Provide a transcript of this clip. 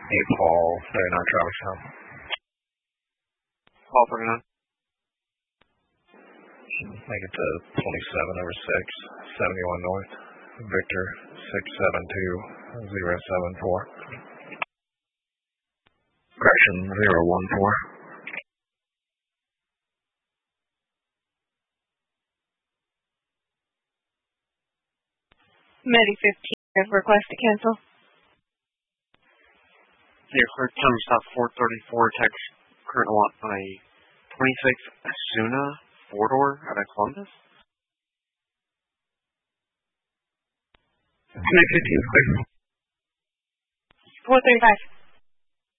Hey, Paul, 39 Travis Town. Paul 39. Make it to 27 over 6, 71 North. Victor 672-074. Correction 014. Medi 15, request to cancel. Yeah, clear time stop 434, text current lot on a 26 Asuna 4-door out of Columbus. Medi 15, please. 435.